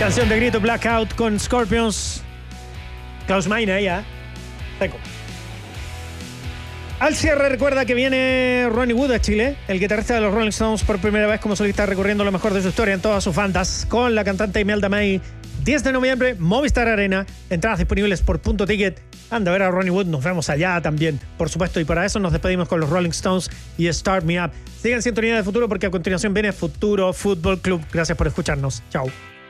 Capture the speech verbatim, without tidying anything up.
Canción de grito, Blackout con Scorpions. Klaus Meine ahí, ¿eh? Seco. Al cierre, recuerda que viene Ronnie Wood a Chile, el guitarrista de los Rolling Stones, por primera vez como solista, recorriendo lo mejor de su historia en todas sus bandas, con la cantante Imelda May. diez de noviembre, Movistar Arena. Entradas disponibles por Punto Ticket. Anda a ver a Ronnie Wood, nos vemos allá también, por supuesto. Y para eso nos despedimos con los Rolling Stones y Start Me Up. Sigan en sintonía de Futuro porque a continuación viene Futuro Fútbol Club. Gracias por escucharnos. Chao.